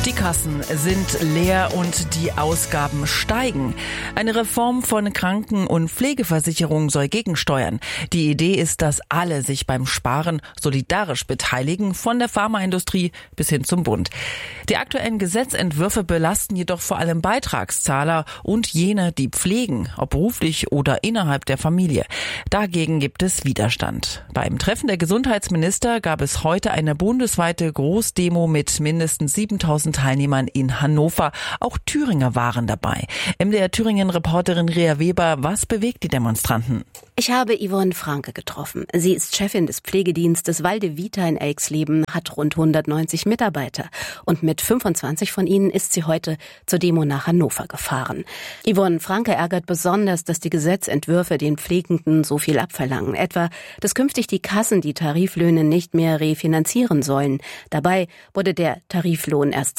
Die Kassen sind leer und die Ausgaben steigen. Eine Reform von Kranken- und Pflegeversicherung soll gegensteuern. Die Idee ist, dass alle sich beim Sparen solidarisch beteiligen, von der Pharmaindustrie bis hin zum Bund. Die aktuellen Gesetzentwürfe belasten jedoch vor allem Beitragszahler und jene, die pflegen, ob beruflich oder innerhalb der Familie. Dagegen gibt es Widerstand. Beim Treffen der Gesundheitsminister gab es heute eine bundesweite Großdemo mit mindestens 7.000 Teilnehmern in Hannover. Auch Thüringer waren dabei. MDR Thüringen-Reporterin Rea Weber, was bewegt die Demonstranten? Ich habe Yvonne Franke getroffen. Sie ist Chefin des Pflegedienstes Walde Vita in Elxleben, hat rund 190 Mitarbeiter. Und mit 25 von ihnen ist sie heute zur Demo nach Hannover gefahren. Yvonne Franke ärgert besonders, dass die Gesetzentwürfe den Pflegenden so viel abverlangen. Etwa, dass künftig die Kassen die Tariflöhne nicht mehr refinanzieren sollen. Dabei wurde der Tariflohn erst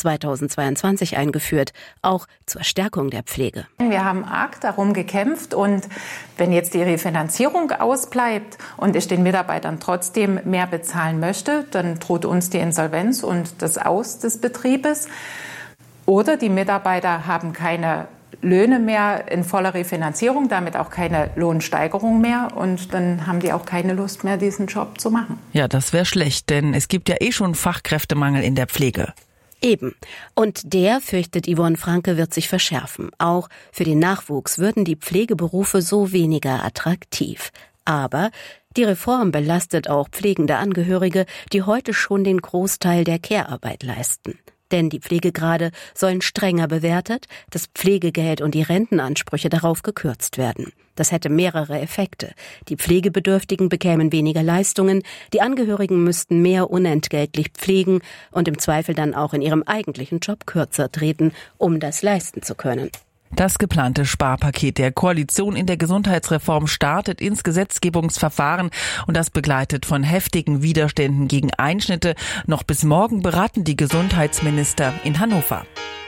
2022 eingeführt, auch zur Stärkung der Pflege. Wir haben arg darum gekämpft und wenn jetzt die Refinanzierung ausbleibt und ich den Mitarbeitern trotzdem mehr bezahlen möchte, dann droht uns die Insolvenz und das Aus des Betriebes. Oder die Mitarbeiter haben keine Löhne mehr in voller Refinanzierung, damit auch keine Lohnsteigerung mehr und dann haben die auch keine Lust mehr, diesen Job zu machen. Ja, das wäre schlecht, denn es gibt ja schon Fachkräftemangel in der Pflege. Eben. Und der, fürchtet Yvonne Franke, wird sich verschärfen. Auch für den Nachwuchs würden die Pflegeberufe so weniger attraktiv. Aber die Reform belastet auch pflegende Angehörige, die heute schon den Großteil der Care-Arbeit leisten. Denn die Pflegegrade sollen strenger bewertet, das Pflegegeld und die Rentenansprüche darauf gekürzt werden. Das hätte mehrere Effekte. Die Pflegebedürftigen bekämen weniger Leistungen, die Angehörigen müssten mehr unentgeltlich pflegen und im Zweifel dann auch in ihrem eigentlichen Job kürzer treten, um das leisten zu können. Das geplante Sparpaket der Koalition in der Gesundheitsreform startet ins Gesetzgebungsverfahren und das begleitet von heftigen Widerständen gegen Einschnitte. Noch bis morgen beraten die Gesundheitsminister in Hannover.